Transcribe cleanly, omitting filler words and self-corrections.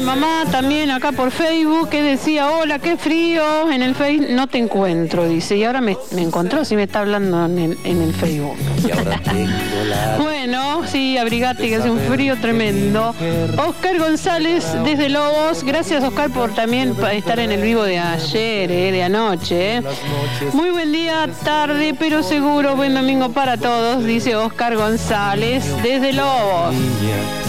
mi mamá también acá por Facebook, que decía, hola, qué frío, en el Facebook no te encuentro, dice, y ahora me encontró, si me está hablando en el Facebook. Y ahora tengo la... Bueno, sí, abrigate, que hace un frío tremendo. Oscar González desde Lobos, gracias Oscar por también estar en el vivo de ayer, de anoche. Muy buen día, tarde, pero seguro, buen domingo para todos, dice Oscar González desde Lobos.